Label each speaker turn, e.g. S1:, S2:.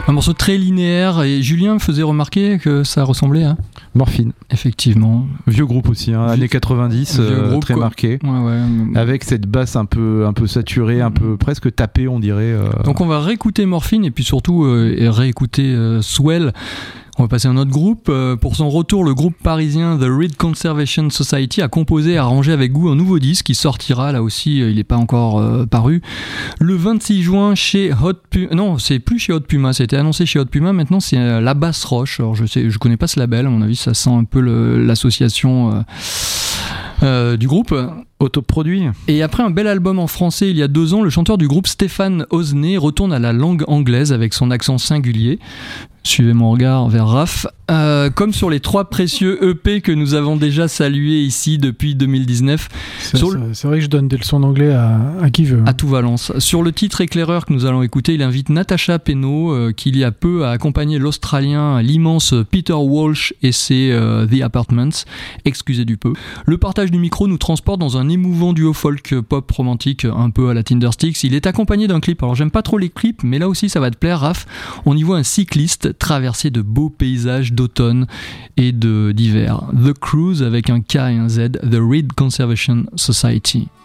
S1: Un morceau très linéaire, et Julien me faisait remarquer que ça ressemblait à
S2: Morphine.
S1: Effectivement.
S2: Vieux groupe aussi, années 90,
S1: groupe,
S2: très
S1: quoi.
S2: marqué.
S1: Ouais.
S2: Avec cette basse un peu saturée, un peu presque tapée, on dirait.
S1: Donc on va réécouter Morphine et puis surtout réécouter Swell. On va passer à un autre groupe. Pour son retour, le groupe parisien The Reed Conservation Society a composé et arrangé avec goût un nouveau disque qui sortira, là aussi, il n'est pas encore paru, le 26 juin chez Hot Puma. Non, c'est plus chez Hot Puma, ça a été annoncé chez Hot Puma, maintenant c'est La Basse Roche. Alors je connais pas ce label, à mon avis ça sent un peu l'association du groupe.
S2: Autoproduit.
S1: Et après un bel album en français il y a 2 ans, le chanteur du groupe Stéphane Osney retourne à la langue anglaise avec son accent singulier. Suivez mon regard vers Raph. Comme sur les 3 précieux EP que nous avons déjà salués ici depuis 2019.
S3: C'est vrai que je donne des leçons d'anglais à qui veut.
S1: À tout Valence. Sur le titre éclaireur que nous allons écouter, il invite Natacha Penaud, qui il y a peu a accompagné l'Australien, l'immense Peter Walsh et ses The Apartments. Excusez du peu. Le partage du micro nous transporte dans un émouvant duo folk pop romantique, un peu à la Tindersticks. Il est accompagné d'un clip. Alors j'aime pas trop les clips, mais là aussi ça va te plaire, Raph. On y voit un cycliste traverser de beaux paysages d'automne et d'hiver. The Cruise avec un K et un Z, The Reed Conservation Society.